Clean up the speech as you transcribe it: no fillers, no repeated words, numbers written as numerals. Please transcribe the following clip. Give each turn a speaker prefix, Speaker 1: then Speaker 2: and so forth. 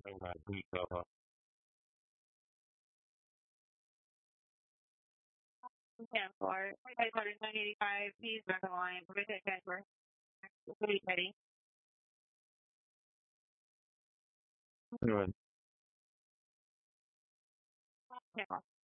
Speaker 1: Week of
Speaker 2: Ten four, 585, please back the line. Permission transfer. Please ready.
Speaker 1: Good.
Speaker 2: 10 4.